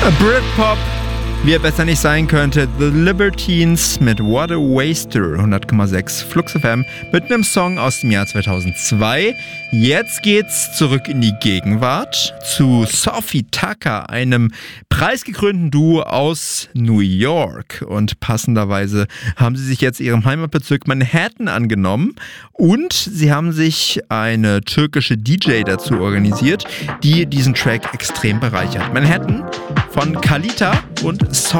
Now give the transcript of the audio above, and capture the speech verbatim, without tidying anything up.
Britpop, wie er besser nicht sein könnte. The Libertines mit What a Waster, hundert Komma sechs Flux F M, mit einem Song aus dem Jahr zweitausendzwei. Jetzt geht's zurück in die Gegenwart zu Sophie Tucker, einem preisgekrönten Duo aus New York. Und passenderweise haben sie sich jetzt ihrem Heimatbezirk Manhattan angenommen und sie haben sich eine türkische D J dazu organisiert, die diesen Track extrem bereichert. Manhattan von Kalita und Sophie